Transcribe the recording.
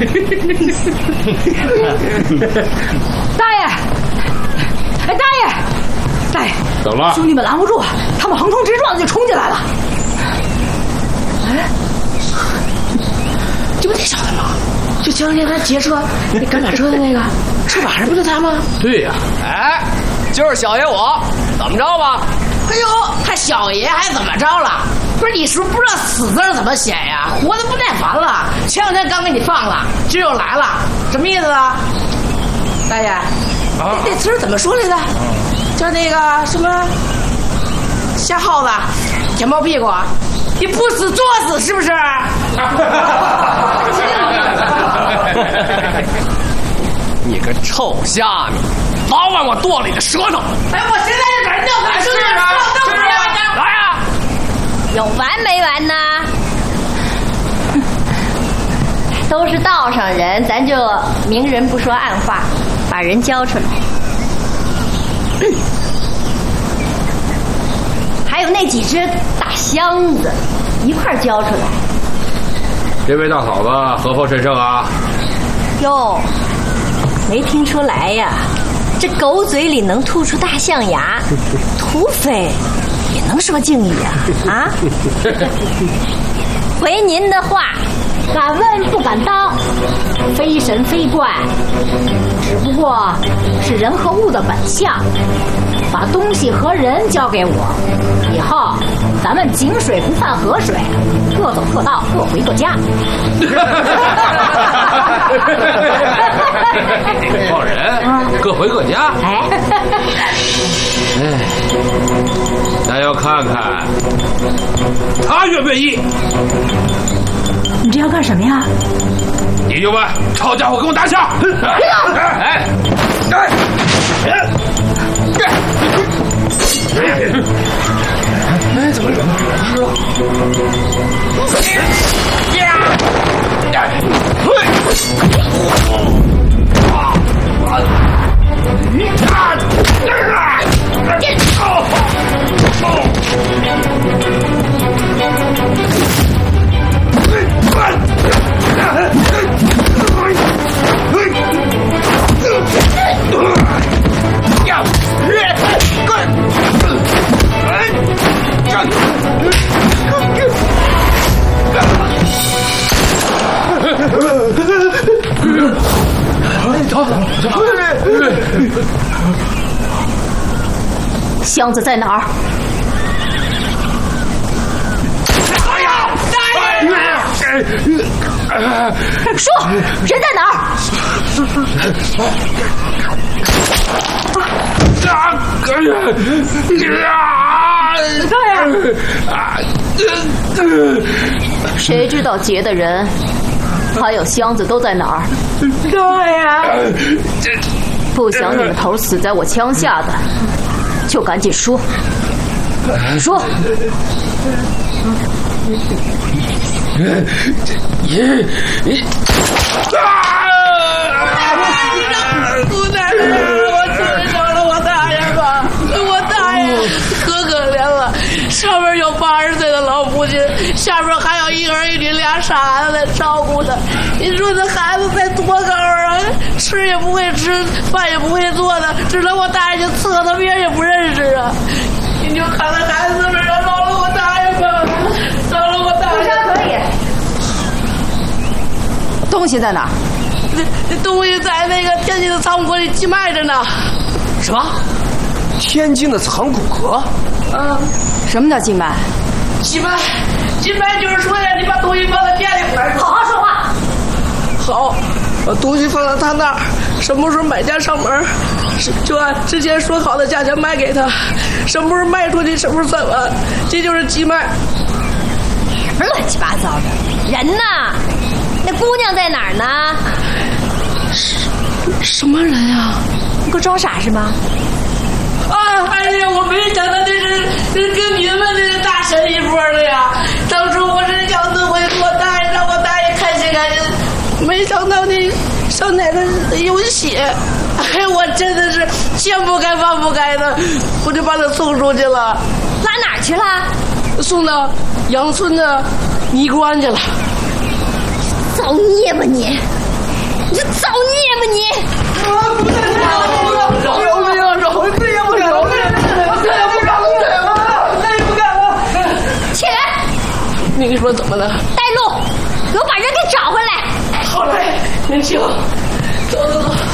大爷，哎，大爷，大爷， 怎么了？ 兄弟们拦不住，他们横冲直撞的就冲进来了。哎，这不那小子吗？就前两天他劫车那赶马车的那个，车把人不就他吗？ 对呀， 哎，就是小爷我，怎么着吧？ 哎呦，他小爷还怎么着了？不是你是不是不知道死字怎么写呀？活得不耐烦了。前两天刚给你放了，今儿又来了，什么意思啊？大爷，那词儿怎么说来着？叫那个什么瞎耗子、捡猫屁股，你不死作死是不是？ 你个臭虾米，早晚我剁了你的舌头！ 哎，我现在就在这尿管生的， 来呀！ 有完没完呢？都是道上人，咱就明人不说暗话，把人交出来。还有那几只大箱子，一块儿交出来。 这位大嫂子何方神圣啊？ 哟，没听出来呀？这狗嘴里能吐出大象牙，土匪也能说敬语啊！啊？回您的话， 敢问不敢当，非神非怪，只不过是人和物的本相。把东西和人交给我，以后咱们井水不犯河水，各走各道，各回各家。 放人，各回各家。 哎， 咱要看看他愿不愿意。 你这要干什么呀？ 你就问，抄家伙给我拿下！哎！哎，怎么人呢？ 箱子在哪儿？ 哎呀！ 说人在哪儿？ 谁知道劫的人还有箱子都在哪儿？ 对呀， 不想你们头死在我枪下的，就赶紧说。说。 姑奶奶，我求求了我大爷吧！我大爷可怜了，上面有80岁的老父亲，下面还有一儿一女俩傻孩子在照顾他。你说那孩子才多高啊，吃也不会吃，饭也不会做的，只能我大爷就伺候他，别人也不认识啊。你就看那孩子们让饶了我大爷吧，饶了我大爷。 可以。 东西在哪儿？ 这东西在那个天津的仓库里寄卖着呢。 什么？天津的藏骨阁？ 什么叫寄卖？ 寄卖就是说呀，你把东西放在店里边， 好好说话。 好，把东西放在他那儿，什么时候买家上门，就按之前说好的价钱卖给他，什么时候卖出去，什么时候算完，这就是寄卖。 什么乱七八糟的人呢？那姑娘在哪儿呢？ 什么人呀？ 你给我装傻是吗？ 啊！哎呀，我没想到这跟你们这大神一波的呀！当初我是想自回我大爷，让我大爷开心开心，没想到你上奶奶有血，哎，我真的是见不该放不该的，我就把他送出去了。 拉哪儿去了？ 送到杨村的泥关去了。 造孽吧你！ 吧你！起来！ 你说怎么了？ 带路，给我把人给找回来。 好嘞，年轻，走走走。